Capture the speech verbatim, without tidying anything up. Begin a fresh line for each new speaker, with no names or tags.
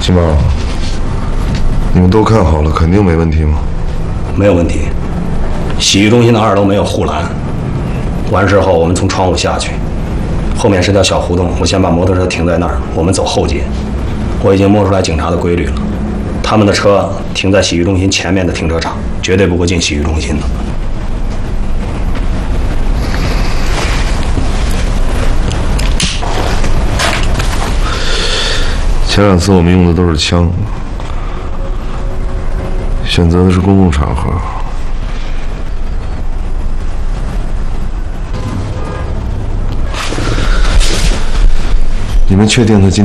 金宝，你们都看好了，肯定没问题吗？
没有问题。洗浴中心的二楼没有护栏，完事后我们从窗户下去，后面是条小胡同，我先把摩托车停在那儿，我们走后街。我已经摸出来警察的规律了，他们的车停在洗浴中心前面的停车场，绝对不会进洗浴中心的。
前两次我们用的都是枪，选择的是公共场合。你们确定他今